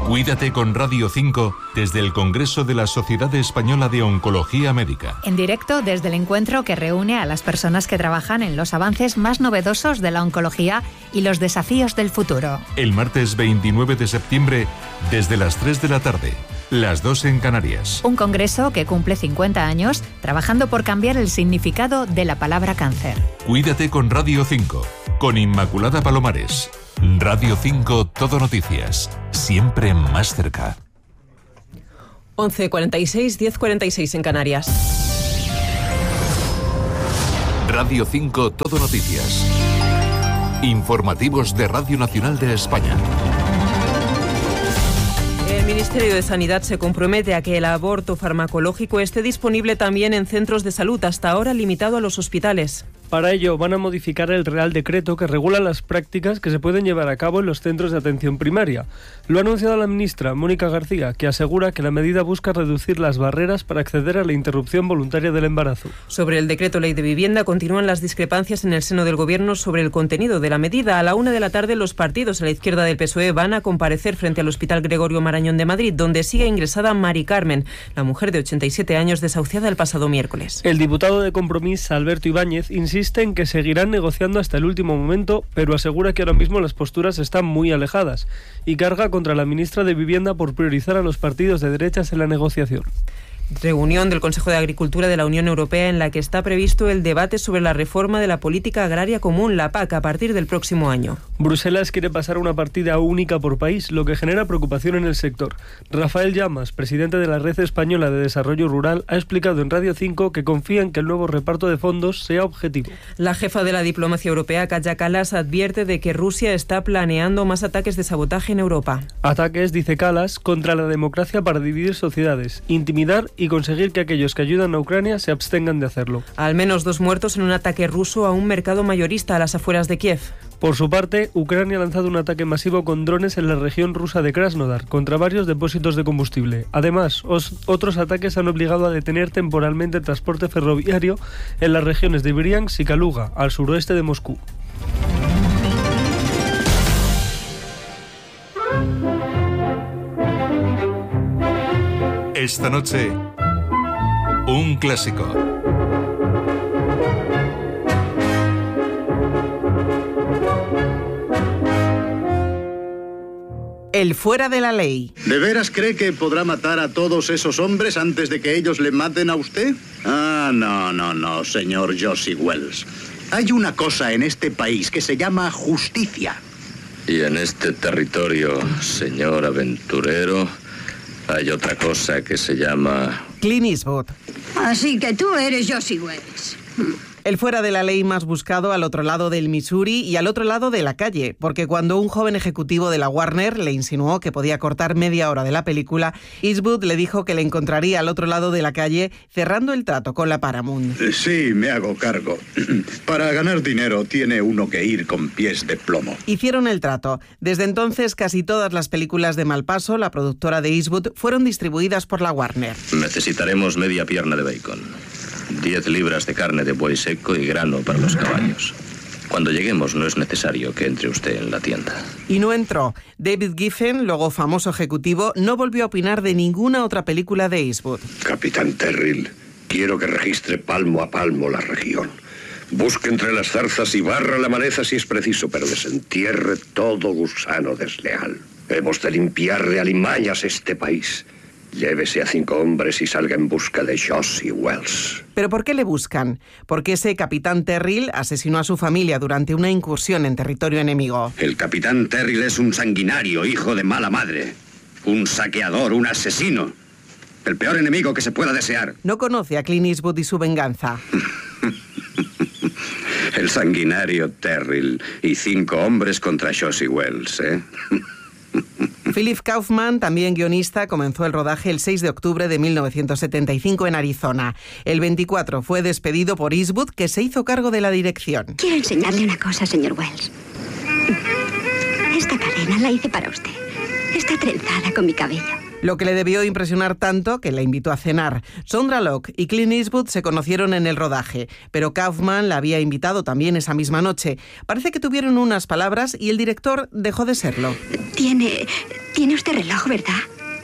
Cuídate con Radio 5 desde el Congreso de la Sociedad Española de Oncología Médica. En directo desde el encuentro que reúne a las personas que trabajan en los avances más novedosos de la oncología y los desafíos del futuro. El martes 29 de septiembre desde las 3 de la tarde, las 2 en Canarias. Un congreso que cumple 50 años trabajando por cambiar el significado de la palabra cáncer. Cuídate con Radio 5, con Inmaculada Palomares. Radio 5 Todo Noticias, siempre más cerca. 11:46, 10:46 en Canarias. Radio 5 Todo Noticias. Informativos de Radio Nacional de España. El Ministerio de Sanidad se compromete a que el aborto farmacológico esté disponible también en centros de salud, hasta ahora limitado a los hospitales. Para ello van a modificar el Real Decreto que regula las prácticas que se pueden llevar a cabo en los centros de atención primaria. Lo ha anunciado la ministra Mónica García, que asegura que la medida busca reducir las barreras para acceder a la interrupción voluntaria del embarazo. Sobre el Decreto Ley de Vivienda continúan las discrepancias en el seno del Gobierno sobre el contenido de la medida. A la 1 de la tarde los partidos a la izquierda del PSOE van a comparecer frente al Hospital Gregorio Marañón de Madrid, donde sigue ingresada Mari Carmen, la mujer de 87 años desahuciada el pasado miércoles. El diputado de Compromís, Alberto Ibáñez, insiste en que seguirán negociando hasta el último momento, pero asegura que ahora mismo las posturas están muy alejadas y carga contra la ministra de Vivienda por priorizar a los partidos de derechas en la negociación. Reunión del Consejo de Agricultura de la Unión Europea en la que está previsto el debate sobre la reforma de la política agraria común, la PAC, a partir del próximo año. Bruselas quiere pasar a una partida única por país, lo que genera preocupación en el sector. Rafael Llamas, presidente de la Red Española de Desarrollo Rural, ha explicado en Radio 5 que confía en que el nuevo reparto de fondos sea objetivo. La jefa de la diplomacia europea, Kaja Kallas, advierte de que Rusia está planeando más ataques de sabotaje en Europa. Ataques, dice Kallas, contra la democracia para dividir sociedades, intimidar y conseguir que aquellos que ayudan a Ucrania se abstengan de hacerlo. Al menos 2 muertos en un ataque ruso a un mercado mayorista a las afueras de Kiev. Por su parte, Ucrania ha lanzado un ataque masivo con drones en la región rusa de Krasnodar contra varios depósitos de combustible. Además, otros ataques han obligado a detener temporalmente el transporte ferroviario en las regiones de Briansk y Kaluga, al suroeste de Moscú. Esta noche, un clásico. El fuera de la ley. ¿De veras cree que podrá matar a todos esos hombres antes de que ellos le maten a usted? Ah, no, señor Josie Wells. Hay una cosa en este país que se llama justicia. Y en este territorio, señor aventurero, hay otra cosa que se llama... Clint Eastwood. Así que tú eres Josie Wells. El fuera de la ley más buscado al otro lado del Missouri y al otro lado de la calle, porque cuando un joven ejecutivo de la Warner le insinuó que podía cortar media hora de la película, Eastwood le dijo que le encontraría al otro lado de la calle cerrando el trato con la Paramount. Sí, me hago cargo. Para ganar dinero tiene uno que ir con pies de plomo. Hicieron el trato. Desde entonces, casi todas las películas de Malpaso, la productora de Eastwood, fueron distribuidas por la Warner. Necesitaremos media pierna de bacon, 10 libras de carne de buey seco y grano para los caballos. Cuando lleguemos no es necesario que entre usted en la tienda. Y no entró. David Giffen, luego famoso ejecutivo, no volvió a opinar de ninguna otra película de Eastwood. Capitán Terrill, quiero que registre palmo a palmo la región. Busque entre las zarzas y barra la maleza si es preciso, pero desentierre todo gusano desleal. Hemos de limpiar de alimañas este país. Llévese a 5 hombres y salga en busca de Josie Wells. ¿Pero por qué le buscan? Porque ese capitán Terrill asesinó a su familia durante una incursión en territorio enemigo. El capitán Terrill es un sanguinario, hijo de mala madre. Un saqueador, un asesino. El peor enemigo que se pueda desear. No conoce a Clint Eastwood y su venganza. El sanguinario Terrill y 5 hombres contra Josie Wells, ¿eh? Philip Kaufman, también guionista, comenzó el rodaje el 6 de octubre de 1975 en Arizona. El 24 fue despedido por Eastwood, que se hizo cargo de la dirección. Quiero enseñarle una cosa, señor Wells. Esta cadena la hice para usted. Está trenzada con mi cabello. Lo que le debió impresionar tanto que la invitó a cenar. Sondra Locke y Clint Eastwood se conocieron en el rodaje, pero Kaufman la había invitado también esa misma noche. Parece que tuvieron unas palabras y el director dejó de serlo. Tiene Tiene usted reloj, ¿verdad?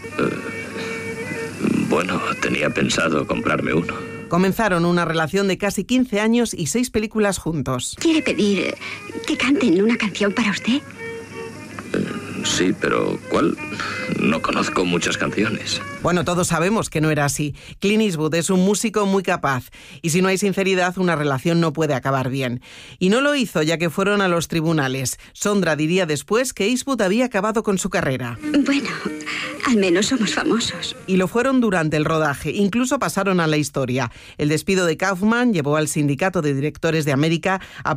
Bueno, tenía pensado comprarme uno. Comenzaron una relación de casi 15 años y 6 películas juntos. ¿Quiere pedir que canten una canción para usted? Sí, pero ¿cuál? No conozco muchas canciones. Bueno, todos sabemos que no era así. Clint Eastwood es un músico muy capaz y si no hay sinceridad, una relación no puede acabar bien. Y no lo hizo, ya que fueron a los tribunales. Sondra diría después que Eastwood había acabado con su carrera. Bueno, al menos somos famosos. Y lo fueron durante el rodaje, incluso pasaron a la historia. El despido de Kaufman llevó al Sindicato de Directores de América a